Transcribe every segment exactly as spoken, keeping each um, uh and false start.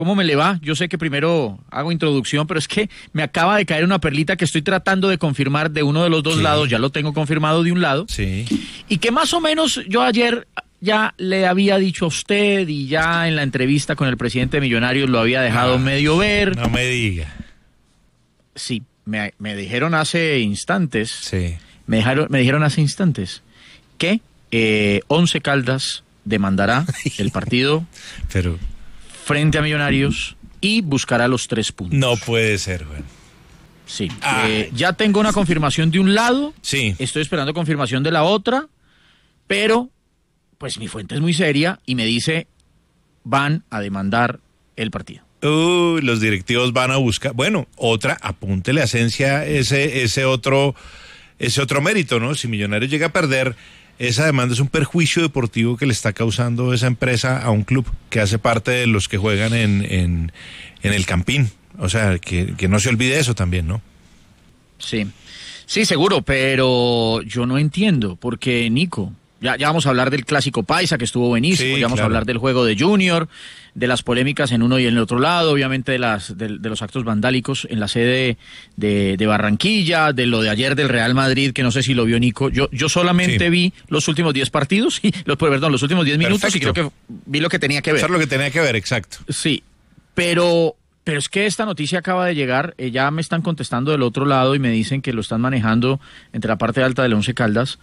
¿Cómo me le va? Yo sé que primero hago introducción, pero es que me acaba de caer una perlita que estoy tratando de confirmar de uno de los dos sí. lados, ya lo tengo confirmado de un lado. Sí. Y que más o menos yo ayer ya le había dicho a usted y ya en la entrevista con el presidente de Millonarios lo había dejado ah, medio ver. No me diga. Sí, me, me dijeron hace instantes. Sí. Me, dejaron, me dijeron hace instantes que eh, Once Caldas demandará el partido. Pero... frente a Millonarios y buscará los tres puntos. No puede ser, Juan. Sí. Eh, ya tengo una confirmación de un lado. Sí. Estoy esperando confirmación de la otra, pero pues mi fuente es muy seria y me dice van a demandar el partido. Uh, los directivos van a buscar. Bueno, otra, apúntele a Esencia ese, ese otro, ese otro mérito, ¿no? Si Millonarios llega a perder, esa demanda es un perjuicio deportivo que le está causando esa empresa a un club que hace parte de los que juegan en, en, en el Campín. O sea, que, que no se olvide eso también, ¿no? Sí, sí, seguro, pero yo no entiendo, porque Nico, ya, ya vamos a hablar del Clásico Paisa, que estuvo buenísimo, sí, ya vamos claro. a hablar del juego de Junior, de las polémicas en uno y en el otro lado, obviamente de las de, de los actos vandálicos en la sede de, de Barranquilla, de lo de ayer del Real Madrid, que no sé si lo vio Nico. Yo yo solamente sí. vi los últimos diez partidos, y los, perdón, los últimos diez minutos Perfecto. y creo que vi lo que tenía que ver. Eso es lo que tenía que ver, exacto. Sí, pero... Pero es que esta noticia acaba de llegar, eh, ya me están contestando del otro lado y me dicen que lo están manejando entre la parte alta del Once Caldas,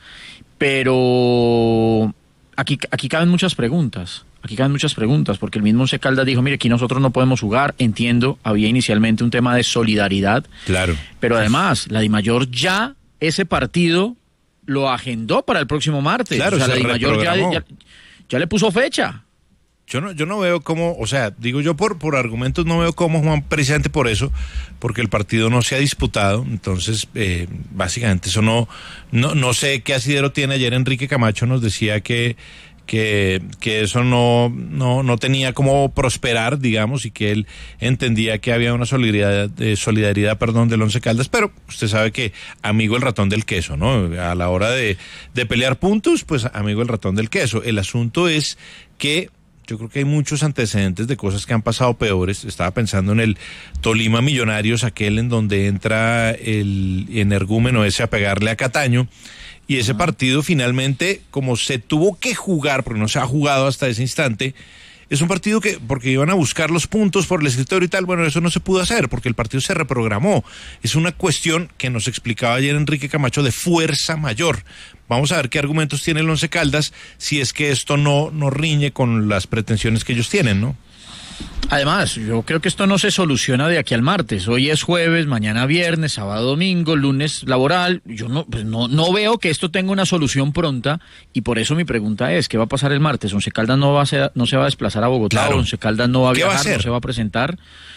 pero aquí, aquí caben muchas preguntas, aquí caben muchas preguntas, porque el mismo Once Caldas dijo, mire, aquí nosotros no podemos jugar, entiendo, había inicialmente un tema de solidaridad, claro, pero además la Dimayor ya ese partido lo agendó para el próximo martes, claro, o sea, la Dimayor ya, ya, ya le puso fecha. Yo no, yo no veo cómo, o sea, digo yo por, por argumentos no veo cómo, Juan, precisamente por eso, porque el partido no se ha disputado, entonces eh, básicamente eso no, no, no sé qué asidero tiene. Ayer Enrique Camacho nos decía que, que, que eso no, no, no tenía cómo prosperar, digamos, y que él entendía que había una solidaridad, eh, solidaridad, perdón, del Once Caldas, pero usted sabe que amigo el ratón del queso, ¿no? A la hora de, de pelear puntos, pues amigo el ratón del queso. El asunto es que yo creo que hay muchos antecedentes de cosas que han pasado peores. Estaba pensando en el Tolima Millonarios, aquel en donde entra el energúmeno ese a pegarle a Cataño. Y ese uh-huh. partido finalmente, como se tuvo que jugar, porque no se ha jugado hasta ese instante, es un partido que, porque iban a buscar los puntos por el escritorio y tal, bueno, eso no se pudo hacer, porque el partido se reprogramó. Es una cuestión que nos explicaba ayer Enrique Camacho de fuerza mayor. Vamos a ver qué argumentos tiene el Once Caldas, si es que esto no, no riñe con las pretensiones que ellos tienen, ¿no? Además, yo creo que esto no se soluciona de aquí al martes. Hoy es jueves, mañana viernes, sábado, domingo, lunes laboral. Yo no, pues no, no veo que esto tenga una solución pronta, y por eso mi pregunta es, ¿qué va a pasar el martes? Once Caldas no va a ser, no se va a desplazar a Bogotá, claro. Once Caldas no va a viajar, va a no se va a presentar.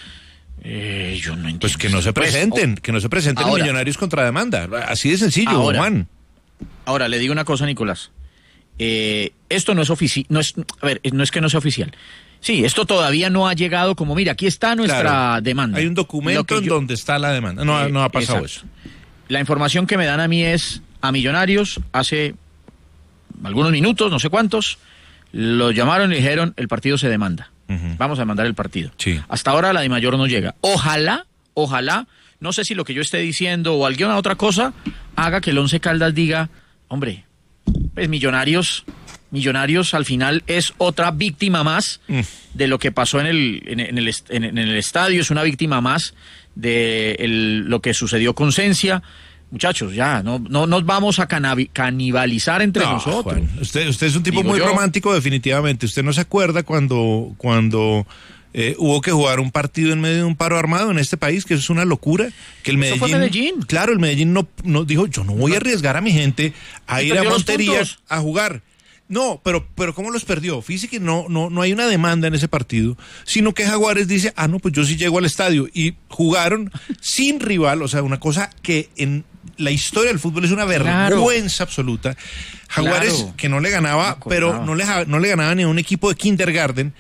Eh, yo no entiendo. Pues que no se presenten, pues, que no se presenten ahora, Millonarios contra demanda. Así de sencillo, ahora, Juan. Ahora, le digo una cosa, Nicolás. Eh, esto no es oficial, no es, a ver, no es que no sea oficial. Sí, esto todavía no ha llegado como, mira, aquí está nuestra claro, demanda. Hay un documento en yo, donde está la demanda. No, eh, no ha pasado exacto. eso. La información que me dan a mí es, a Millonarios, hace algunos minutos, no sé cuántos, lo llamaron y dijeron, el partido se demanda. Uh-huh. Vamos a demandar el partido. Sí. Hasta ahora la Dimayor no llega. Ojalá, ojalá, no sé si lo que yo esté diciendo o alguna otra cosa, haga que el Once Caldas diga, hombre, pues Millonarios... Millonarios al final es otra víctima más mm. de lo que pasó en el, en, en, el, en, en el estadio, es una víctima más de el, lo que sucedió con Cencia. Muchachos, ya, no, no nos vamos a canabi, canibalizar entre no, nosotros. Juan, usted, usted es un tipo Digo muy yo, romántico, definitivamente. ¿Usted no se acuerda cuando, cuando eh, hubo que jugar un partido en medio de un paro armado en este país? Que eso es una locura. Que el Medellín, ¿Eso fue Medellín? Claro, el Medellín no, no dijo, yo no voy a arriesgar a mi gente a ir a Montería a jugar. No, pero pero ¿cómo los perdió? Fíjese que no no no hay una demanda en ese partido, sino que Jaguares dice, ah, no, pues yo sí llego al estadio. Y jugaron sin rival, o sea, una cosa que en la historia del fútbol es una vergüenza claro. absoluta. Jaguares claro. que no le ganaba, no pero no le, no le ganaba ni a un equipo de kindergarten,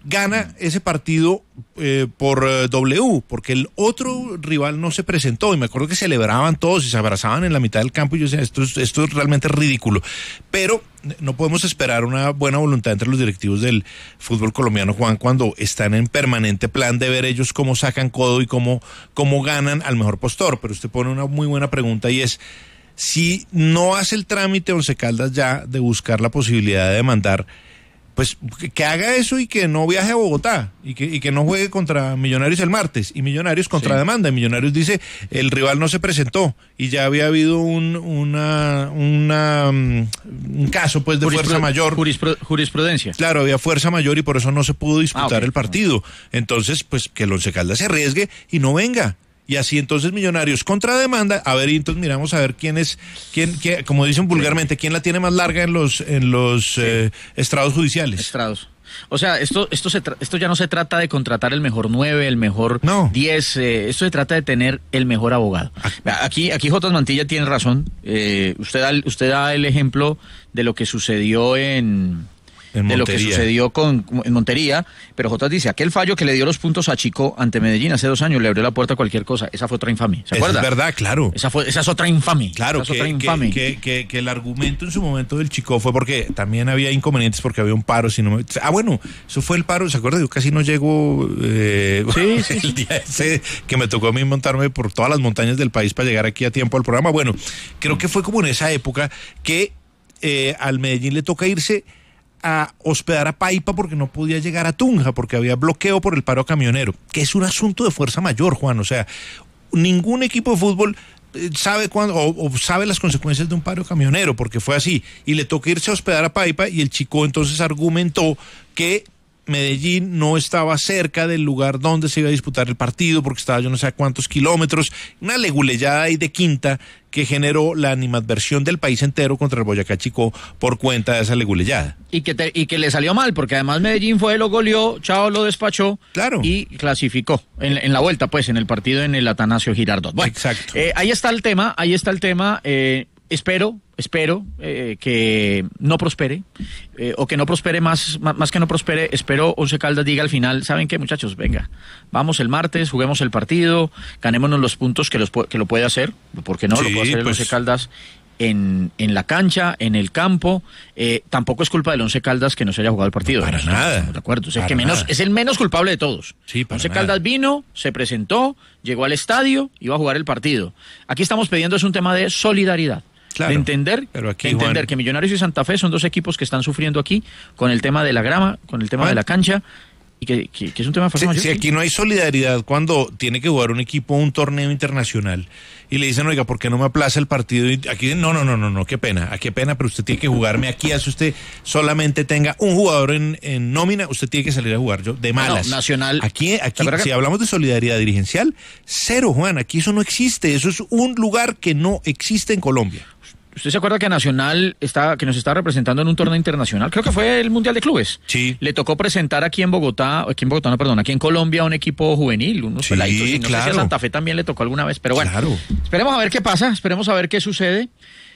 gana ese partido eh, por eh, W, porque el otro rival no se presentó, y me acuerdo que celebraban todos y se abrazaban en la mitad del campo, y yo decía, esto es, esto es realmente ridículo, pero no podemos esperar una buena voluntad entre los directivos del fútbol colombiano, Juan, cuando están en permanente plan de ver ellos cómo sacan codo y cómo, cómo ganan al mejor postor. Pero usted pone una muy buena pregunta, y es, si no hace el trámite Once Caldas ya de buscar la posibilidad de demandar, pues que, que haga eso y que no viaje a Bogotá y que, y que no juegue contra Millonarios el martes, y Millonarios contra sí. demanda, y Millonarios dice el rival no se presentó y ya había habido un una, una um, un caso pues de fuerza mayor, jurisprudencia. Claro, había fuerza mayor y por eso no se pudo disputar ah, okay. el partido. Entonces, pues que el Once Caldas se arriesgue y no venga. Y así entonces Millonarios contra demanda, a ver, y entonces miramos a ver quién es, quién, quién como dicen vulgarmente, quién la tiene más larga en los en los sí. eh, estrados judiciales. Estrados. O sea, esto esto se esto ya no se trata de contratar el mejor nueve, el mejor no. diez, eh, esto se trata de tener el mejor abogado. Aquí aquí Jotas Mantilla tiene razón. Eh, usted da usted da el ejemplo de lo que sucedió en de lo que sucedió con, en Montería, pero Jotas dice, aquel fallo que le dio los puntos a Chico ante Medellín hace dos años le abrió la puerta a cualquier cosa. Esa fue otra infamia, ¿se acuerda? Es verdad, claro. Esa fue esa es otra infamia. Claro, esa que, es otra infamia. Que, que, que, que el argumento en su momento del Chico fue porque también había inconvenientes, porque había un paro. Si no me, ah, bueno, eso fue el paro, ¿se acuerda? Yo casi no llego eh, sí, sí, el sí. día ese que me tocó a mí montarme por todas las montañas del país para llegar aquí a tiempo al programa. Bueno, creo que fue como en esa época que eh, al Medellín le toca irse a hospedar a Paipa porque no podía llegar a Tunja, porque había bloqueo por el paro camionero, que es un asunto de fuerza mayor, Juan. O sea, ningún equipo de fútbol sabe cuándo o, o sabe las consecuencias de un paro camionero, porque fue así, y le tocó irse a hospedar a Paipa, y el Chico entonces argumentó que Medellín no estaba cerca del lugar donde se iba a disputar el partido, porque estaba yo no sé a cuántos kilómetros, una leguleyada ahí de quinta que generó la animadversión del país entero contra el Boyacá Chico por cuenta de esa leguleyada. Y que te, y que le salió mal, porque además Medellín fue, lo goleó, Chao lo despachó, claro, y clasificó en, en la vuelta, pues, en el partido en el Atanasio Girardot. Bueno, exacto. Eh, ahí está el tema, ahí está el tema, eh, espero... Espero eh, que no prospere, eh, o que no prospere más, más, más que no prospere, espero Once Caldas diga al final, ¿saben qué, muchachos? Venga, vamos el martes, juguemos el partido, ganémonos los puntos que, los, que lo puede hacer, porque no, sí, lo puede hacer el pues... Once Caldas en, en la cancha, en el campo. Eh, tampoco es culpa del Once Caldas que no se haya jugado el partido. No, para ¿no? nada. De acuerdo, o sea, que menos, es el menos culpable de todos. Sí, para Once nada. Caldas vino, se presentó, llegó al estadio, iba a jugar el partido. Aquí estamos pidiendo es un tema de solidaridad. Claro, de entender, pero aquí, entender Juan... que Millonarios y Santa Fe son dos equipos que están sufriendo aquí con el tema de la grama, con el tema Juan, de la cancha, y que, que, que es un tema de fuerza sí, mayor. Si aquí no hay solidaridad cuando tiene que jugar un equipo un torneo internacional y le dicen, oiga, ¿por qué no me aplaza el partido? Y aquí, no, no, no, no, no, qué pena, qué pena, pero usted tiene que jugarme aquí, así usted solamente tenga un jugador en, en nómina, usted tiene que salir a jugar yo de malas. No, Nacional. Aquí, aquí si hablamos de solidaridad dirigencial, cero, Juan, aquí eso no existe, eso es un lugar que no existe en Colombia. ¿Usted se acuerda que Nacional está, que nos está representando en un torneo internacional? Creo que fue el Mundial de Clubes. Sí. Le tocó presentar aquí en Bogotá, aquí en Bogotá, no, perdón, aquí en Colombia un equipo juvenil, unos sí, peladitos. Y no claro. sé si a Santa Fe también le tocó alguna vez, pero bueno. Claro. Esperemos a ver qué pasa, esperemos a ver qué sucede.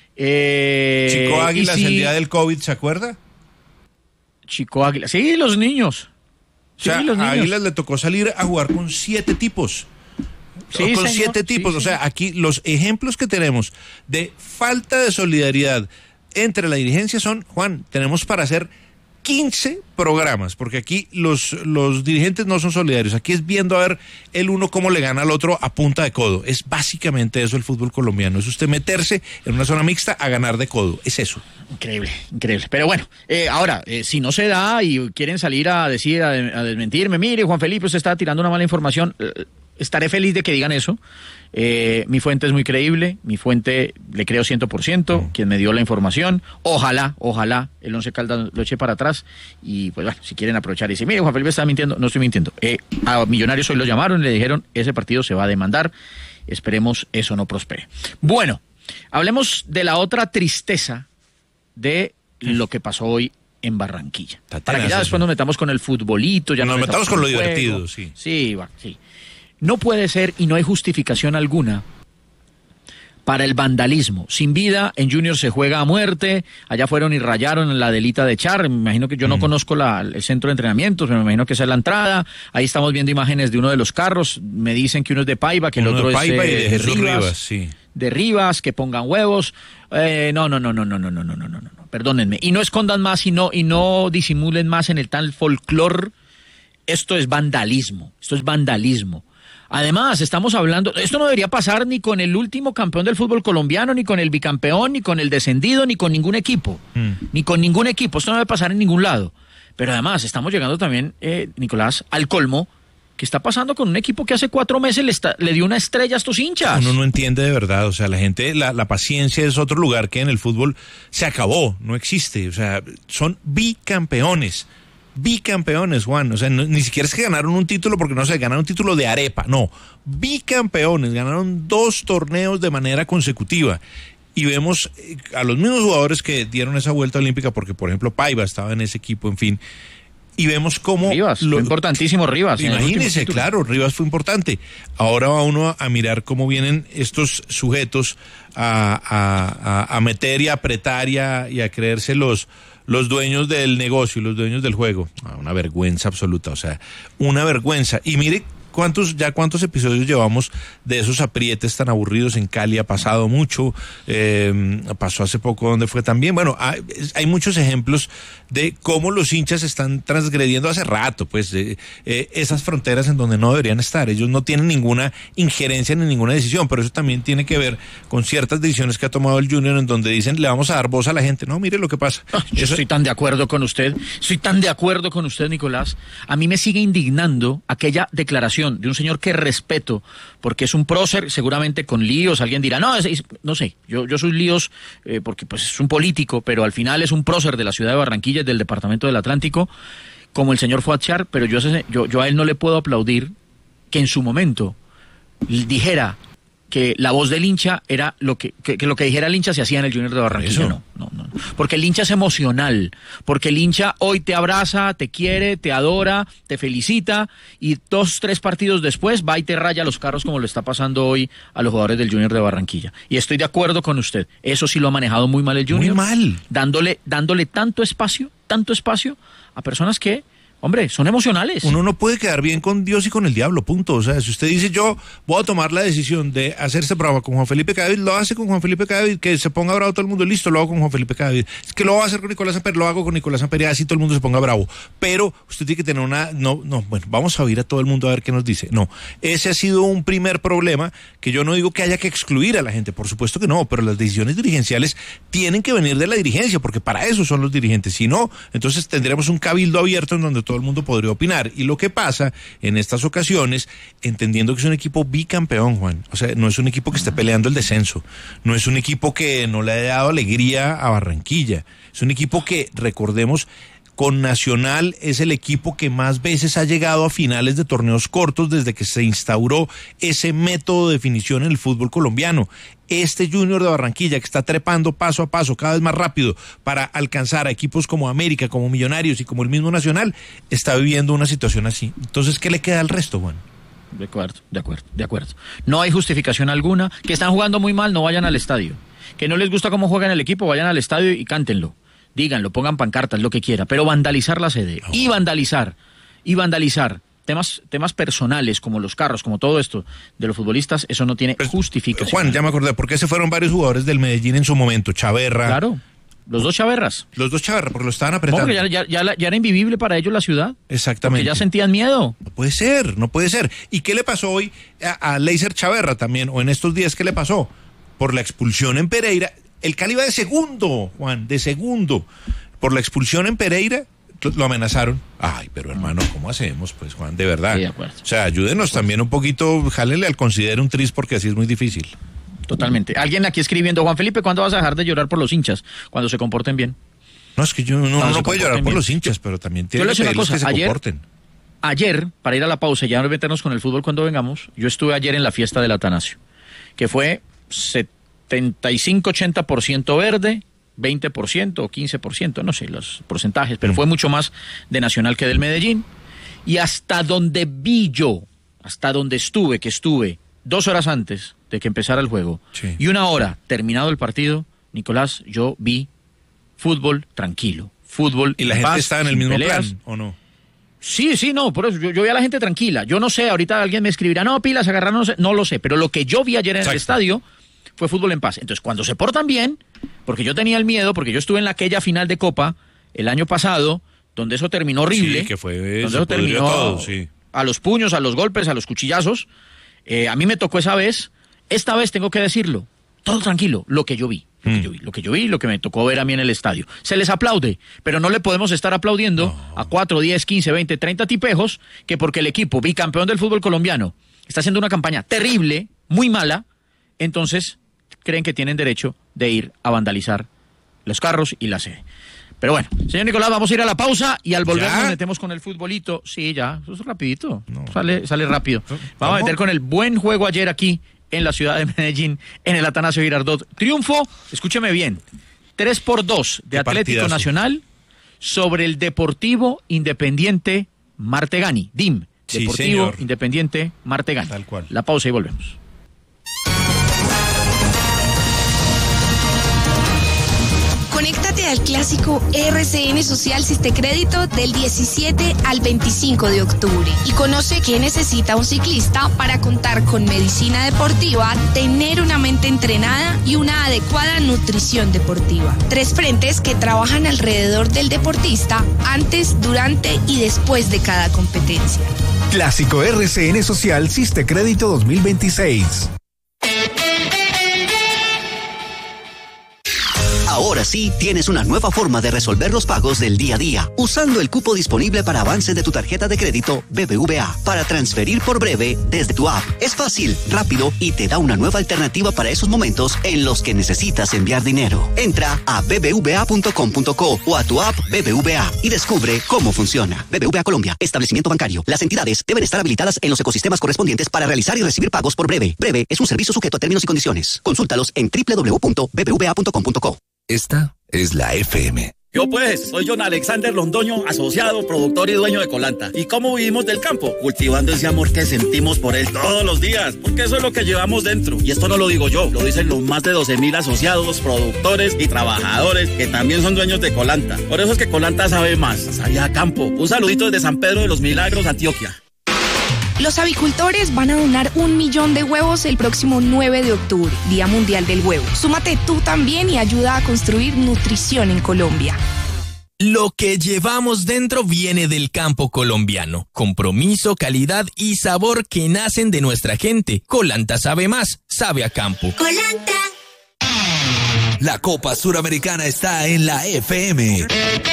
Eh, Chico Águilas si... el día del COVID, ¿se acuerda? Chico Águilas, sí, los niños. Sí, o sea, los niños. a Águilas le tocó salir a jugar con siete tipos. Sí, con señor. siete tipos, sí, o sea, sí. Aquí los ejemplos que tenemos de falta de solidaridad entre la dirigencia son, Juan, tenemos para hacer quince programas, porque aquí los, los dirigentes no son solidarios, aquí es viendo a ver el uno cómo le gana al otro a punta de codo, es básicamente eso el fútbol colombiano, es usted meterse en una zona mixta a ganar de codo, es eso. Increíble, increíble, pero bueno, eh, ahora, eh, si no se da y quieren salir a decir, a, a desmentirme, mire, Juan Felipe, usted está tirando una mala información, eh, estaré feliz de que digan eso. Eh, mi fuente es muy creíble, mi fuente le creo cien por ciento, mm. quien me dio la información. Ojalá, ojalá el Once Caldas lo eche para atrás y pues bueno, si quieren aprovechar y decir, mire, Juan Felipe está mintiendo, no estoy mintiendo. Eh, a Millonarios hoy lo llamaron y le dijeron, ese partido se va a demandar, esperemos eso no prospere. Bueno, hablemos de la otra tristeza de lo que pasó hoy en Barranquilla. Tatenas, para que ya después nos metamos con el futbolito, ya nos, nos metamos con lo juego. divertido, sí. Sí, va, sí. No puede ser y no hay justificación alguna para el vandalismo. Sin vida, en Junior se juega a muerte, allá fueron y rayaron en la delita de Char, me imagino que yo no mm. conozco la, el centro de entrenamientos, me imagino que esa es la entrada, ahí estamos viendo imágenes de uno de los carros, me dicen que uno es de Paiva, que uno el otro de Paiva es eh, y de, de Rivas, Rivas, sí. de Rivas, que pongan huevos, eh, no, no, no, no, no, no, no, no, no, no, no, perdónenme, y no escondan más y no, y no disimulen más en el tal folclore, esto es vandalismo, esto es vandalismo. Además, estamos hablando, esto no debería pasar ni con el último campeón del fútbol colombiano, ni con el bicampeón, ni con el descendido, ni con ningún equipo. Mm. Ni con ningún equipo, esto no debe pasar en ningún lado. Pero además, estamos llegando también, eh, Nicolás, al colmo, que está pasando con un equipo que hace cuatro meses le, está, le dio una estrella a estos hinchas. Uno no entiende de verdad, o sea, la gente, la, la paciencia es otro lugar que en el fútbol se acabó, no existe, o sea, son bicampeones. Bicampeones, Juan, o sea, no, ni siquiera es que ganaron un título porque no sé, ganaron un título de arepa, no, bicampeones, ganaron dos torneos de manera consecutiva y vemos eh, a los mismos jugadores que dieron esa vuelta olímpica, porque por ejemplo Paiva estaba en ese equipo, en fin, y vemos cómo... Rivas, lo, fue importantísimo Rivas. Imagínese, claro, Rivas fue importante. Ahora va uno a, a mirar cómo vienen estos sujetos a, a, a, a meter y a apretar y a, y a creerse los... los dueños del negocio, los dueños del juego. Ah, una vergüenza absoluta, o sea, una vergüenza. Y mire cuántos, ya cuántos episodios llevamos de esos aprietes tan aburridos en Cali, ha pasado mucho, eh, pasó hace poco donde fue también. Bueno, hay, hay muchos ejemplos de cómo los hinchas están transgrediendo hace rato, pues, eh, eh, esas fronteras en donde no deberían estar. Ellos no tienen ninguna injerencia ni ninguna decisión, pero eso también tiene que ver con ciertas decisiones que ha tomado el Junior en donde dicen, le vamos a dar voz a la gente. No, mire lo que pasa. Ah, yo eso... estoy tan de acuerdo con usted, estoy tan de acuerdo con usted, Nicolás. A mí me sigue indignando aquella declaración de un señor que respeto, porque es un prócer, seguramente con líos, alguien dirá, no, es, es, no sé, yo, yo soy líos eh, porque pues es un político, pero al final es un prócer de la ciudad de Barranquilla, del departamento del Atlántico, como el señor Fuad Char, pero yo, yo, yo a él no le puedo aplaudir que en su momento dijera que la voz del hincha era lo que, que, que lo que dijera el hincha se hacía en el Junior de Barranquilla. No, no, no, no. Porque el hincha es emocional, porque el hincha hoy te abraza, te quiere, te adora, te felicita y dos, tres partidos después va y te raya los carros como lo está pasando hoy a los jugadores del Junior de Barranquilla. Y estoy de acuerdo con usted, eso sí lo ha manejado muy mal el Junior. Muy mal. Dándole, dándole tanto espacio, tanto espacio a personas que... Hombre, son emocionales. Uno no puede quedar bien con Dios y con el diablo, punto. O sea, si usted dice, yo voy a tomar la decisión de hacerse bravo con Juan Felipe Cadavid, lo hace con Juan Felipe Cadavid, que se ponga bravo todo el mundo, listo, lo hago con Juan Felipe Cadavid. Es que lo voy a hacer con Nicolás Amper, lo hago con Nicolás Amper, y así todo el mundo se ponga bravo. Pero usted tiene que tener una... No, no, bueno, vamos a oír a todo el mundo a ver qué nos dice. No, ese ha sido un primer problema, que yo no digo que haya que excluir a la gente, por supuesto que no, pero las decisiones dirigenciales tienen que venir de la dirigencia, porque para eso son los dirigentes. Si no, entonces tendremos un cabildo abierto en donde todo el mundo podría opinar. Y lo que pasa en estas ocasiones, entendiendo que es un equipo bicampeón, Juan, o sea, no es un equipo que esté peleando el descenso, no es un equipo que no le haya dado alegría a Barranquilla, es un equipo que, recordemos, con Nacional es el equipo que más veces ha llegado a finales de torneos cortos desde que se instauró ese método de definición en el fútbol colombiano. Este Junior de Barranquilla, que está trepando paso a paso, cada vez más rápido, para alcanzar a equipos como América, como Millonarios y como el mismo Nacional, está viviendo una situación así. Entonces, ¿qué le queda al resto, Juan? De acuerdo, de acuerdo, de acuerdo. No hay justificación alguna. Que están jugando muy mal, no vayan al estadio. Que no les gusta cómo juegan el equipo, vayan al estadio y cántenlo. Díganlo, pongan pancartas, lo que quiera, pero vandalizar la sede, oh. y vandalizar, y vandalizar temas temas personales como los carros, como todo esto de los futbolistas, eso no tiene pues, justificación. Juan, ya me acordé, ¿por qué se fueron varios jugadores del Medellín en su momento? Chaverra. Claro, los dos Chaverras. Los dos Chaverra, porque lo estaban apretando. Porque ya, ya, ya, ya era invivible para ellos la ciudad. Exactamente. Porque ya sentían miedo. No puede ser, no puede ser. ¿Y qué le pasó hoy a, a Leiser Chaverra también, o en estos días, qué le pasó? Por la expulsión en Pereira. El Cali va de segundo, Juan, de segundo. Por la expulsión en Pereira, lo amenazaron. Ay, pero hermano, ¿cómo hacemos? Pues, Juan, de verdad. Sí, de acuerdo. O sea, ayúdenos también un poquito, jálenle al considero un tris, porque así es muy difícil. Totalmente. Alguien aquí escribiendo, Juan Felipe, ¿cuándo vas a dejar de llorar por los hinchas? Cuando se comporten bien. No, es que yo no, no, no puedo llorar bien por los hinchas, pero también tiene que pedirles que se ayer, comporten. Ayer, para ir a la pausa y ya meternos con el fútbol cuando vengamos, yo estuve ayer en la fiesta del Atanasio, que fue setenta y cinco ochenta por ciento verde, veinte por ciento o quince por ciento, no sé los porcentajes, pero mm. fue mucho más de Nacional que del Medellín. Y hasta donde vi yo, hasta donde estuve, que estuve dos horas antes, de que empezara el juego sí. y una hora terminado el partido, Nicolás, yo vi fútbol tranquilo, fútbol ¿Y la en gente paz, estaba en el sin mismo peleas. plan o no? Sí, sí, no, por eso yo, yo vi a la gente tranquila. Yo no sé, ahorita alguien me escribirá, no, pilas, agarraron, no sé, no lo sé, pero lo que yo vi ayer en Exacto. el estadio fue fútbol en paz. Entonces, cuando se portan bien, porque yo tenía el miedo, porque yo estuve en la aquella final de Copa el año pasado, donde eso terminó horrible. Sí, que fue donde eso, eso terminó todo, sí. a los puños, a los golpes, a los cuchillazos. Eh, a mí me tocó esa vez, esta vez tengo que decirlo, todo tranquilo, lo que yo vi. Lo, Mm. que yo vi, lo que yo vi, lo que me tocó ver a mí en el estadio. Se les aplaude, pero no le podemos estar aplaudiendo No. a cuatro, diez, quince, veinte, treinta tipejos que porque el equipo bicampeón del fútbol colombiano está haciendo una campaña terrible, muy mala, entonces creen que tienen derecho de ir a vandalizar los carros y la sede. Pero bueno, señor Nicolás, vamos a ir a la pausa y al volver ¿Ya? nos metemos con el futbolito. Sí, ya, eso es rapidito, No. sale, sale rápido. Vamos ¿Cómo? a meter con el buen juego ayer aquí en la ciudad de Medellín, en el Atanasio Girardot. Triunfo, escúcheme bien, tres por dos de Qué Atlético partidazo. Nacional sobre el Deportivo Independiente Martegani. D I M, Sí, Deportivo señor. Independiente Martegani. Tal cual. La pausa y volvemos. Conéctate al clásico R C N Social Siste Crédito del diecisiete al veinticinco de octubre y conoce qué necesita un ciclista para contar con medicina deportiva, tener una mente entrenada y una adecuada nutrición deportiva. Tres frentes que trabajan alrededor del deportista antes, durante y después de cada competencia. Clásico R C N Social Siste Crédito dos mil veintiséis. Ahora sí, tienes una nueva forma de resolver los pagos del día a día, usando el cupo disponible para avance de tu tarjeta de crédito B B V A para transferir por breve desde tu app. Es fácil, rápido y te da una nueva alternativa para esos momentos en los que necesitas enviar dinero. Entra a b b v a punto com punto co o a tu app B B V A y descubre cómo funciona. B B V A Colombia, establecimiento bancario. Las entidades deben estar habilitadas en los ecosistemas correspondientes para realizar y recibir pagos por breve. Breve es un servicio sujeto a términos y condiciones. Consúltalos en w w w punto b b v a punto com punto co. Esta es la F M. Yo pues, soy John Alexander Londoño, asociado, productor y dueño de Colanta. ¿Y cómo vivimos del campo? Cultivando ese amor que sentimos por él todos los días, porque eso es lo que llevamos dentro. Y esto no lo digo yo, lo dicen los más de doce mil asociados, productores y trabajadores que también son dueños de Colanta. Por eso es que Colanta sabe más, sabe a campo. Un saludito desde San Pedro de los Milagros, Antioquia. Los avicultores van a donar un millón de huevos el próximo nueve de octubre, Día Mundial del Huevo. Súmate tú también y ayuda a construir nutrición en Colombia. Lo que llevamos dentro viene del campo colombiano. Compromiso, calidad y sabor que nacen de nuestra gente. Colanta sabe más, sabe a campo. Colanta. La Copa Suramericana está en la F M.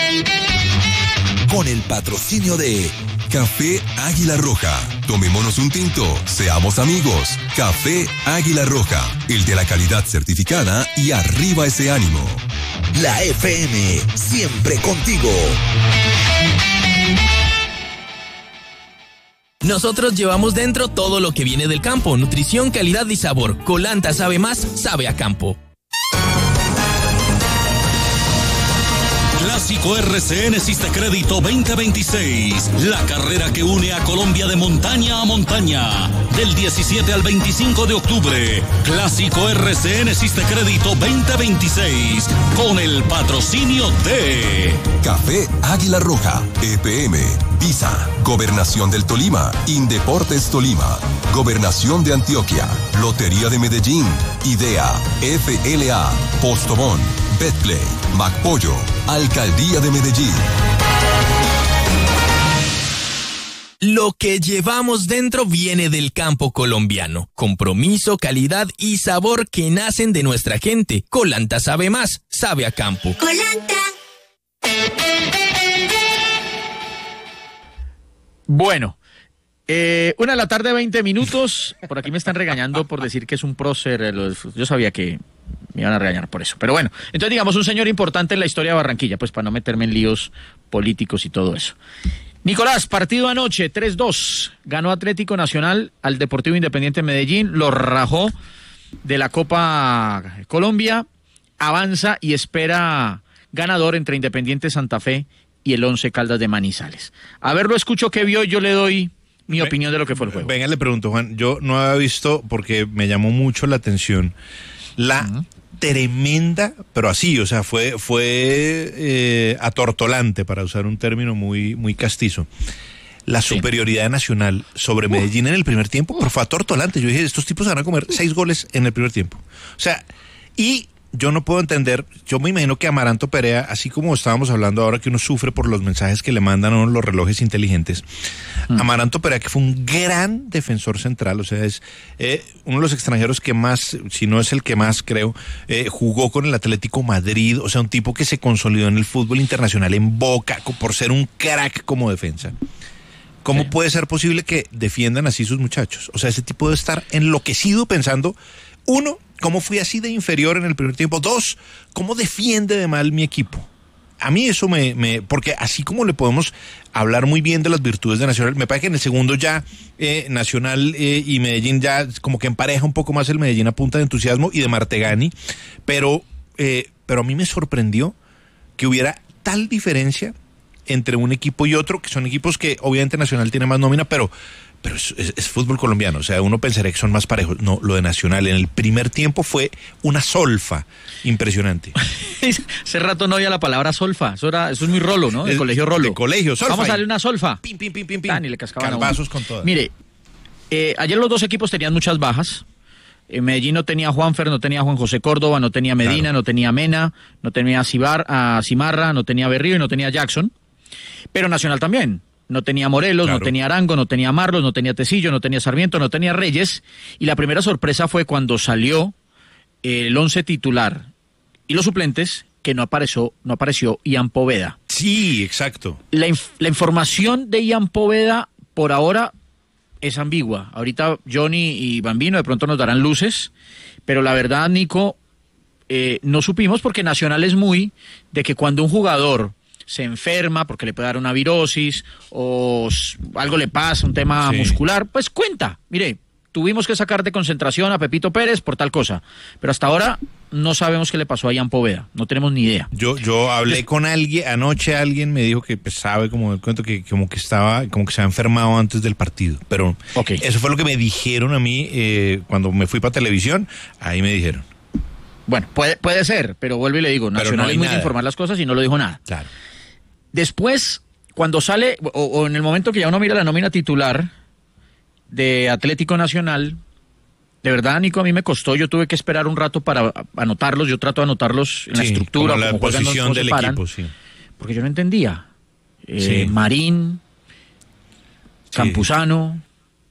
Con el patrocinio de Café Águila Roja. Tomémonos un tinto, seamos amigos. Café Águila Roja, el de la calidad certificada y arriba ese ánimo. La F M, siempre contigo. Nosotros llevamos dentro todo lo que viene del campo. Nutrición, calidad y sabor. Colanta sabe más, sabe a campo. Clásico R C N Siste Crédito veinte veintiséis, la carrera que une a Colombia de montaña a montaña, del diecisiete al veinticinco de octubre. Clásico R C N Siste Crédito veinte veintiséis, con el patrocinio de Café Águila Roja, E P M, Visa, Gobernación del Tolima, Indeportes Tolima, Gobernación de Antioquia, Lotería de Medellín, Idea, F L A, Postobón, Betplay, MacPollo, Alcaldía de Medellín. Lo que llevamos dentro viene del campo colombiano. Compromiso, calidad y sabor que nacen de nuestra gente. Colanta sabe más, sabe a campo. Colanta. Bueno, eh, una de la tarde, veinte minutos. Por aquí me están regañando por decir que es un prócer. eh, los- Yo sabía que me iban a regañar por eso. Pero bueno, entonces digamos un señor importante en la historia de Barranquilla, pues para no meterme en líos políticos y todo eso. Nicolás, partido anoche, tres dos. Ganó Atlético Nacional al Deportivo Independiente Medellín, lo rajó de la Copa Colombia, avanza y espera ganador entre Independiente Santa Fe y el Once Caldas de Manizales. A ver, lo escucho que vio y yo le doy mi opinión de lo que fue el juego. Venga, le pregunto, Juan, yo no había visto, porque me llamó mucho la atención, la uh-huh. tremenda, pero así, o sea, fue, fue eh, atortolante, para usar un término muy, muy castizo, la sí. superioridad nacional sobre Medellín uh. en el primer tiempo, pero fue atortolante. Yo dije, estos tipos van a comer seis goles en el primer tiempo. O sea, y yo no puedo entender, yo me imagino que Amaranto Perea, así como estábamos hablando ahora que uno sufre por los mensajes que le mandan a uno los relojes inteligentes, mm. Amaranto Perea, que fue un gran defensor central, o sea, es eh, uno de los extranjeros que más, si no es el que más creo, eh, jugó con el Atlético Madrid, o sea, un tipo que se consolidó en el fútbol internacional en Boca, por ser un crack como defensa. ¿Cómo sí. puede ser posible que defiendan así sus muchachos? O sea, ese tipo debe estar enloquecido pensando, uno, ¿cómo fui así de inferior en el primer tiempo? Dos, ¿cómo defiende de mal mi equipo? A mí eso me... me porque así como le podemos hablar muy bien de las virtudes de Nacional, me parece que en el segundo ya eh, Nacional eh, y Medellín ya como que empareja un poco más el Medellín a punta de entusiasmo y de Martegani, pero, eh, pero a mí me sorprendió que hubiera tal diferencia entre un equipo y otro, que son equipos que obviamente Nacional tiene más nómina, pero... Pero es, es, es fútbol colombiano, o sea, uno pensaría que son más parejos. No, lo de Nacional en el primer tiempo fue una solfa impresionante. Hace rato no oía la palabra solfa, eso, era, eso es muy rolo, ¿no? De es, colegio rolo. De colegio, solfa. Vamos a darle una solfa. Pim, pim, pim, pim, pim. Tan, y le cascaban Calvazos con todas. Mire, eh, ayer los dos equipos tenían muchas bajas. En Medellín no tenía Juanfer, no tenía Juan José Córdoba, no tenía Medina, claro. no tenía Mena, no tenía Cibar, a Cimarra, no tenía Berrío y no tenía Jackson. Pero Nacional también. No tenía Morelos, claro. no tenía Arango, no tenía Marlos, no tenía Tecillo, no tenía Sarmiento, no tenía Reyes. Y la primera sorpresa fue cuando salió el once titular y los suplentes, que no apareció, no apareció Ian Poveda. Sí, exacto. La, inf- la información de Ian Poveda por ahora es ambigua. Ahorita Johnny y Bambino de pronto nos darán luces, pero la verdad, Nico, eh, no supimos porque Nacional es muy de que cuando un jugador se enferma porque le puede dar una virosis o algo le pasa, un tema sí. muscular, pues cuenta. Mire, tuvimos que sacar de concentración a Pepito Pérez por tal cosa, pero hasta ahora no sabemos qué le pasó a Ian Poveda, no tenemos ni idea. Yo yo hablé con alguien, anoche alguien me dijo que pues, sabe como el cuento que como que estaba, como que se había enfermado antes del partido, pero okay. eso fue lo que me dijeron a mí eh, cuando me fui para televisión, ahí me dijeron. Bueno, puede, puede ser, pero vuelvo y le digo, Nacional no es muy nada. de informar las cosas y no lo dijo nada. Claro. Después, cuando sale, o, o en el momento que ya uno mira la nómina titular de Atlético Nacional, de verdad, Nico, a mí me costó, yo tuve que esperar un rato para anotarlos, yo trato de anotarlos en sí, la estructura, como la como posición del paran, equipo, sí. Porque yo no entendía. Eh, sí. Marín, sí. Campuzano,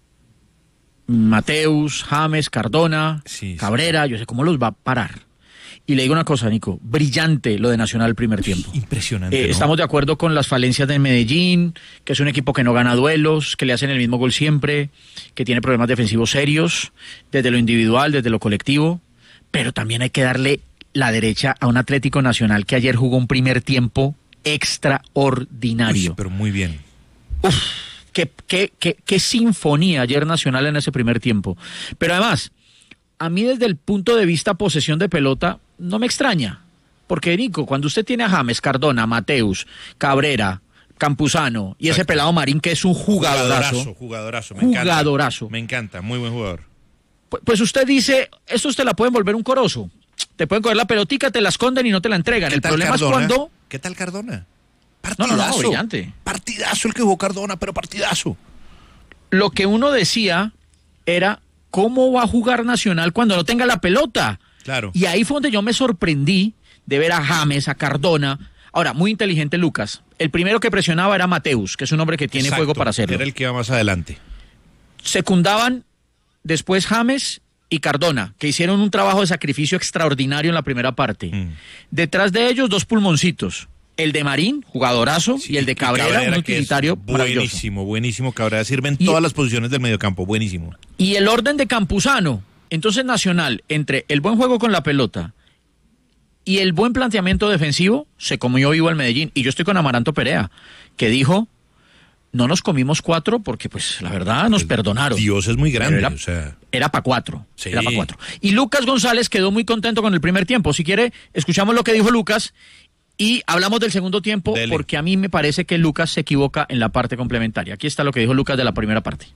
Mateus, James, Cardona, sí, Cabrera, sí. yo sé cómo los va a parar. Y le digo una cosa, Nico, brillante lo de Nacional el primer tiempo. Impresionante. Eh, ¿no? Estamos de acuerdo con las falencias de Medellín, que es un equipo que no gana duelos, que le hacen el mismo gol siempre, que tiene problemas defensivos serios, desde lo individual, desde lo colectivo, pero también hay que darle la derecha a un Atlético Nacional que ayer jugó un primer tiempo extraordinario. Uy, pero muy bien. Uf, qué, qué, qué, qué sinfonía ayer Nacional en ese primer tiempo. Pero además, a mí desde el punto de vista posesión de pelota, no me extraña, porque Nico, cuando usted tiene a James, Cardona, Mateus, Cabrera, Campuzano y Exacto. ese pelado Marín que es un jugadorazo, jugadorazo, jugadorazo, me jugadorazo. encanta, me encanta, muy buen jugador. Pues, pues usted dice, estos te la pueden volver un corozo, te pueden coger la pelotica, te la esconden y no te la entregan. El problema Cardona? es cuando... ¿Qué tal Cardona? Partidazo, no, no, no, brillante. Partidazo el que jugó Cardona, pero partidazo. Lo que uno decía era, ¿cómo va a jugar Nacional cuando no tenga la pelota? Claro. Y ahí fue donde yo me sorprendí de ver a James, a Cardona. Ahora, muy inteligente Lucas. El primero que presionaba era Mateus, que es un hombre que tiene Exacto, juego para hacerlo. Era el que iba más adelante. Secundaban después James y Cardona, que hicieron un trabajo de sacrificio extraordinario en la primera parte. Mm. Detrás de ellos, dos pulmoncitos. El de Marín, jugadorazo, sí, y el de Cabrera, Cabrera un utilitario maravilloso. Buenísimo, buenísimo. Cabrera sirve en todas las posiciones del mediocampo, buenísimo. Y el orden de Campuzano. Entonces Nacional, entre el buen juego con la pelota y el buen planteamiento defensivo, se comió vivo al Medellín. Y yo estoy con Amaranto Perea, que dijo, no nos comimos cuatro porque, pues, la verdad, nos el perdonaron. Dios es muy grande, era, o sea... Era para cuatro, sí. era para cuatro. Y Lucas González quedó muy contento con el primer tiempo. Si quiere, escuchamos lo que dijo Lucas Y hablamos del segundo tiempo Dele. porque a mí me parece que Lucas se equivoca en la parte complementaria. Aquí está lo que dijo Lucas de la primera parte.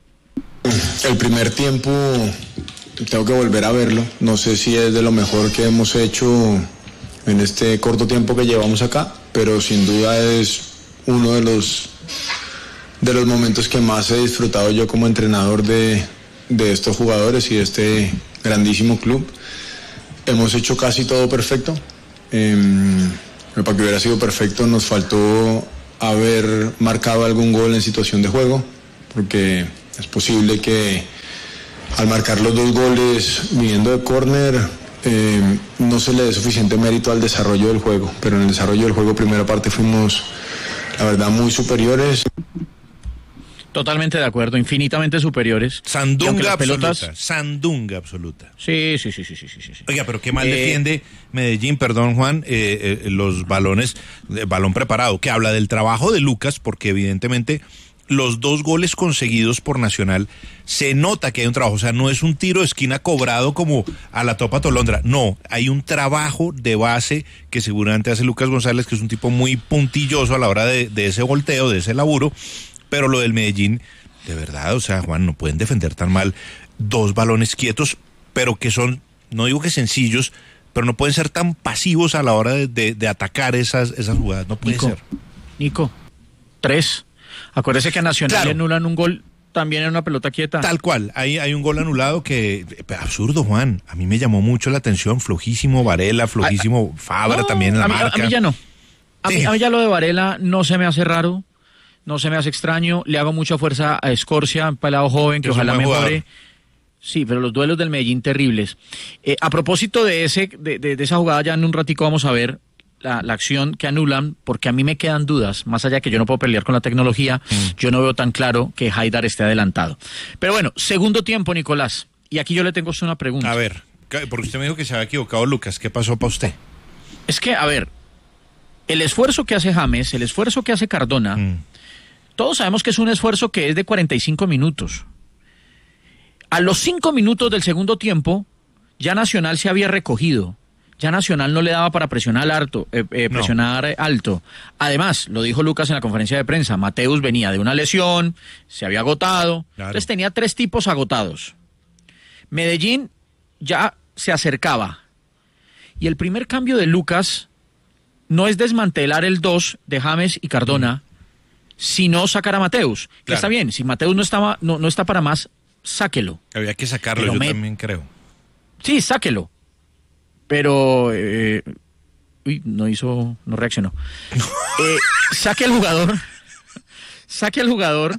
El primer tiempo tengo que volver a verlo. No sé si es de lo mejor que hemos hecho en este corto tiempo que llevamos acá, pero sin duda es uno de los de los momentos que más he disfrutado yo como entrenador de, de estos jugadores y de este grandísimo club. Hemos hecho casi todo perfecto. Eh, para que hubiera sido perfecto nos faltó haber marcado algún gol en situación de juego, porque es posible que al marcar los dos goles viniendo de córner eh, no se le dé suficiente mérito al desarrollo del juego, pero en el desarrollo del juego primera parte fuimos, la verdad, muy superiores. Totalmente de acuerdo, infinitamente superiores. Sandunga absoluta, absoluta. Sandunga absoluta. Sí, sí, sí, sí, sí, sí, sí. Oiga, pero qué mal Eh, defiende Medellín, perdón Juan, eh, eh, los balones, eh, balón preparado, que habla del trabajo de Lucas, porque evidentemente los dos goles conseguidos por Nacional, se nota que hay un trabajo, o sea, no es un tiro de esquina cobrado como a la Topa Tolondra, no, hay un trabajo de base que seguramente hace Lucas González, que es un tipo muy puntilloso a la hora de, de ese volteo, de ese laburo. Pero lo del Medellín, de verdad, o sea, Juan, no pueden defender tan mal dos balones quietos, pero que son, no digo que sencillos, pero no pueden ser tan pasivos a la hora de, de, de atacar esas, esas jugadas, no puede Nico, ser. Nico, tres. Acuérdese que a Nacional Claro. le anulan un gol también en una pelota quieta. Tal cual, hay, hay un gol anulado que, absurdo Juan, a mí me llamó mucho la atención, flojísimo Varela, flojísimo Fabra No, también en la a mí, marca. A mí ya no. A, Sí. mí, a mí ya lo de Varela no se me hace raro, no se me hace extraño, le hago mucha fuerza a Escorcia, un pelado joven que Es un ojalá buen mejore. jugador. Sí, pero los duelos del Medellín terribles. Eh, a propósito de ese, de, de, de esa jugada, ya en un ratico vamos a ver la, la acción que anulan, porque a mí me quedan dudas, más allá de que yo no puedo pelear con la tecnología, mm. yo no veo tan claro que Haidar esté adelantado. Pero bueno, segundo tiempo, Nicolás, y aquí yo le tengo una pregunta. A ver, porque usted me dijo que se había equivocado Lucas, ¿qué pasó para usted? Es que, a ver, el esfuerzo que hace James, el esfuerzo que hace Cardona, mm. todos sabemos que es un esfuerzo que es de cuarenta y cinco minutos. A los cinco minutos del segundo tiempo, ya Nacional se había recogido. Ya Nacional no le daba para presionar alto, eh, eh, presionar no. alto. Además, lo dijo Lucas en la conferencia de prensa, Mateus venía de una lesión, se había agotado, claro. Entonces tenía tres tipos agotados. Medellín ya se acercaba. Y el primer cambio de Lucas no es desmantelar el dos de James y Cardona, mm. sino sacar a Mateus. Claro. Que está bien, si Mateus no, estaba, no, no está para más, sáquelo. Había que sacarlo, Pero yo me... también creo. Sí, sáquelo. Pero, eh, uy, no hizo, no reaccionó. eh, saque al jugador, saque al jugador,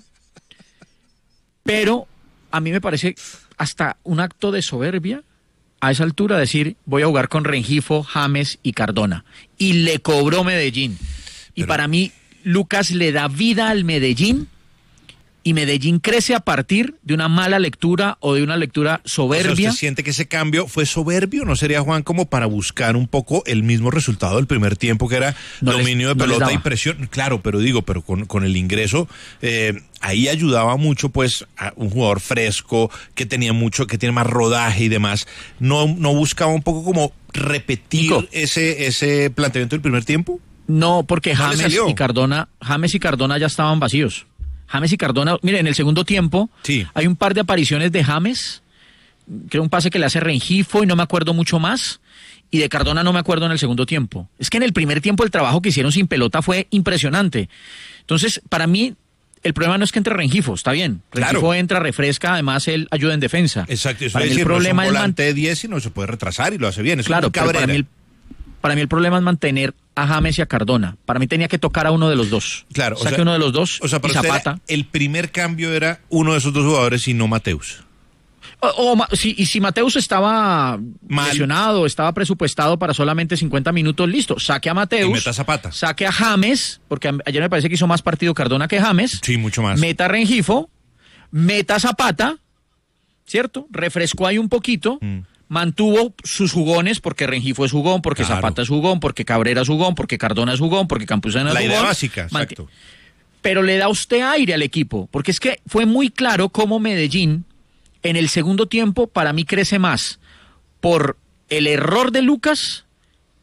pero a mí me parece hasta un acto de soberbia a esa altura decir, voy a jugar con Rengifo, James y Cardona. Y le cobró Medellín. Y pero... para mí, Lucas le da vida al Medellín. Y Medellín crece a partir de una mala lectura o de una lectura soberbia. O sea, ¿usted siente que ese cambio fue soberbio? ¿No sería, Juan, como para buscar un poco el mismo resultado del primer tiempo, que era no dominio les, de pelota no y presión? Claro, pero digo, pero con, con el ingreso, eh, ahí ayudaba mucho, pues, a un jugador fresco, que tenía mucho, que tiene más rodaje y demás. ¿No, no buscaba un poco como repetir Nico, ese, ese planteamiento del primer tiempo? No, porque ¿No James y Cardona, James y Cardona ya estaban vacíos. James y Cardona, mire, en el segundo tiempo sí. hay un par de apariciones de James, creo un pase que le hace Rengifo y no me acuerdo mucho más, y de Cardona no me acuerdo en el segundo tiempo. Es que en el primer tiempo el trabajo que hicieron sin pelota fue impresionante. Entonces, para mí, el problema no es que entre Rengifo, está bien. Rengifo claro. entra, refresca, además él ayuda en defensa. Exacto, eso para es mí decir, el problema no es un volante es de diez y no se puede retrasar y lo hace bien. Es claro, pero para mí, el, para mí el problema es mantener a James y a Cardona. Para mí tenía que tocar a uno de los dos. Claro. Saque o sea, uno de los dos o sea, y Zapata. El primer cambio era uno de esos dos jugadores y no Mateus. O, o, si, y si Mateus estaba Mal. lesionado, estaba presupuestado para solamente cincuenta minutos, listo. Saque a Mateus. Y meta a Zapata. Saque a James, porque ayer me parece que hizo más partido Cardona que James. Sí, mucho más. Meta a Rengifo. Meta a Zapata. ¿Cierto? Refrescó ahí un poquito. Mm. Mantuvo sus jugones, porque Rengifo es jugón, porque claro. Zapata es jugón, porque Cabrera es jugón, porque Cardona es jugón, porque Campuzano es La jugón. La idea básica, exacto. Pero le da usted aire al equipo, porque es que fue muy claro cómo Medellín, en el segundo tiempo, para mí crece más por el error de Lucas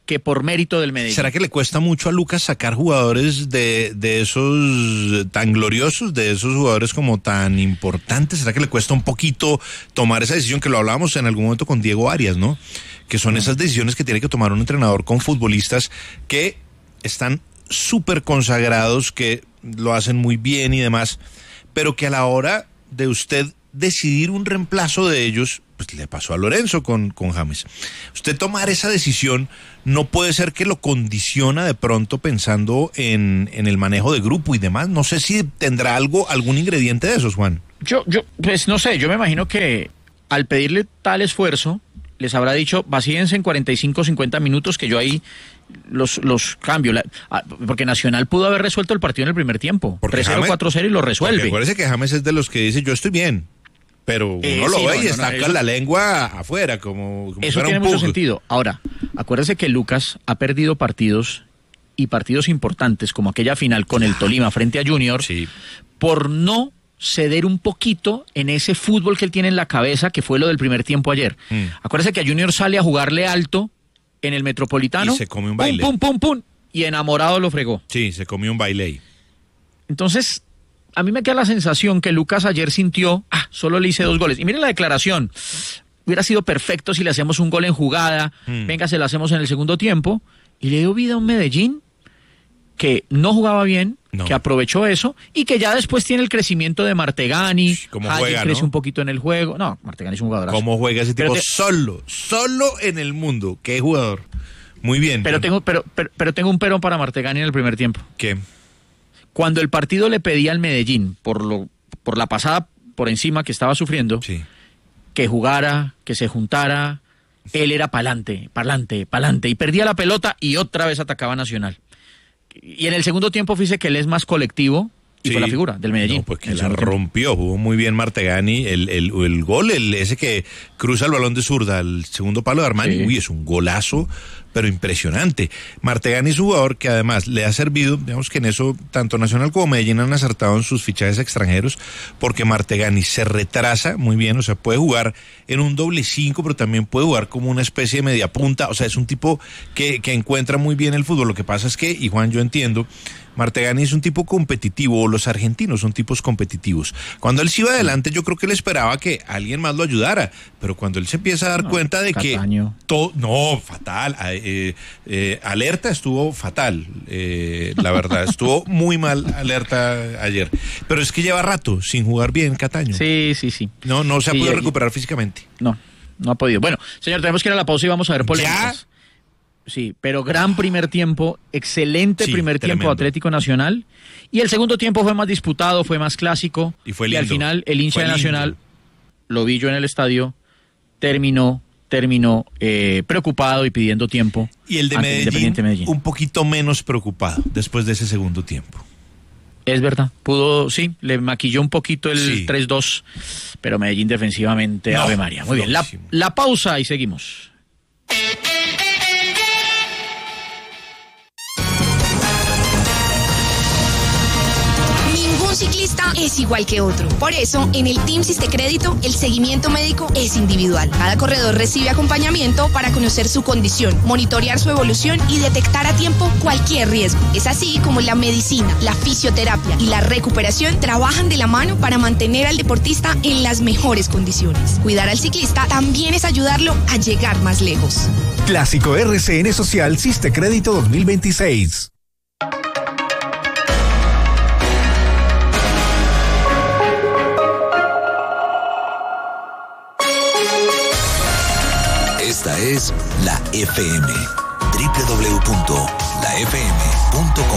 que por mérito del Medellín. ¿Será que le cuesta mucho a Lucas sacar jugadores de, de esos tan gloriosos, de esos jugadores como tan importantes? ¿Será que le cuesta un poquito tomar esa decisión, que lo hablábamos en algún momento con Diego Arias, ¿no? Que son esas decisiones que tiene que tomar un entrenador con futbolistas que están súper consagrados, que lo hacen muy bien y demás, pero que a la hora de usted decidir un reemplazo de ellos, pues le pasó a Lorenzo con, con James. Usted tomar esa decisión no puede ser que lo condiciona de pronto pensando en, en el manejo de grupo y demás. No sé si tendrá algo, algún ingrediente de esos, Juan. Yo, yo, pues no sé, yo me imagino que al pedirle tal esfuerzo, les habrá dicho, vacíense en cuarenta y cinco, cincuenta minutos, que yo ahí los, los cambio. La, porque Nacional pudo haber resuelto el partido en el primer tiempo. tres cero, cuatro cero y lo resuelve. Acuérdese que James es de los que dice, yo estoy bien. Pero uno eh, lo sí, ve no, y no, está no, con la lengua afuera, como, como eso tiene mucho sentido. Ahora, acuérdese que Lucas ha perdido partidos y partidos importantes, como aquella final con el Tolima frente a Junior, sí, por no ceder un poquito en ese fútbol que él tiene en la cabeza, que fue lo del primer tiempo ayer. Mm. Acuérdese que a Junior sale a jugarle alto en el Metropolitano. Y se come un baile. Pum, pum, pum, pum, y enamorado lo fregó. Sí, se comió un baile ahí. Entonces, a mí me queda la sensación que Lucas ayer sintió, ah, solo le hice dos goles. Y miren la declaración, hubiera sido perfecto si le hacemos un gol en jugada, mm. venga, se lo hacemos en el segundo tiempo, y le dio vida a un Medellín que no jugaba bien, no. que aprovechó eso, y que ya después tiene el crecimiento de Martegani, Haji crece ¿no? un poquito en el juego. No, Martegani es un jugadorazo. ¿Cómo juega ese tipo? Te... Solo, solo en el mundo. ¿Qué jugador? Muy bien. Pero, pero... tengo, pero, pero, pero tengo un pero para Martegani en el primer tiempo. ¿Qué? Cuando el partido le pedía al Medellín, por lo por la pasada por encima que estaba sufriendo, sí, que jugara, que se juntara, él era pa'lante, pa'lante, pa'lante, y perdía la pelota y otra vez atacaba Nacional. Y en el segundo tiempo fíjese que él es más colectivo y sí, fue la figura del Medellín. No, pues que la rompió, jugó muy bien Martegani, el, el, el gol, el ese que cruza el balón de zurda, el segundo palo de Armani, sí, uy, es un golazo, pero impresionante. Martegani es un jugador que además le ha servido, digamos que en eso tanto Nacional como Medellín han acertado en sus fichajes extranjeros, porque Martegani se retrasa muy bien, o sea, puede jugar en un doble cinco, pero también puede jugar como una especie de media punta, o sea, es un tipo que, que encuentra muy bien el fútbol. Lo que pasa es que, y Juan, yo entiendo, Martegani es un tipo competitivo, o los argentinos son tipos competitivos. Cuando él se iba adelante, yo creo que él esperaba que alguien más lo ayudara, pero cuando él se empieza a dar no, cuenta de Cataño. que todo, no, fatal, eh, eh, Alerta estuvo fatal, eh, la verdad, estuvo muy mal Alerta ayer, pero es que lleva rato sin jugar bien Cataño. Sí, sí, sí. No, no se ha sí, podido y, recuperar físicamente. No, no ha podido. Bueno, señor, tenemos que ir a la pausa y vamos a ver polémicas. ¿Ya? Sí, pero gran primer tiempo, excelente sí, primer tremendo. tiempo Atlético Nacional, y el segundo tiempo fue más disputado, fue más clásico, y, fue y lindo. al final el hincha fue de Nacional, lindo. Lo vi yo en el estadio, terminó, terminó eh, preocupado y pidiendo tiempo. Y el de Medellín, Medellín, un poquito menos preocupado después de ese segundo tiempo. Es verdad, pudo, sí, le maquilló un poquito el sí. tres dos, pero Medellín defensivamente, no, Ave María. Muy bien, la, la pausa y seguimos. Ciclista es igual que otro. Por eso, en el Team Sistecrédito, el seguimiento médico es individual. Cada corredor recibe acompañamiento para conocer su condición, monitorear su evolución y detectar a tiempo cualquier riesgo. Es así como la medicina, la fisioterapia y la recuperación trabajan de la mano para mantener al deportista en las mejores condiciones. Cuidar al ciclista también es ayudarlo a llegar más lejos. Clásico R C N Social Sistecrédito dos mil veintiséis. Esta es la F M, doble u doble u doble u punto la f m punto com.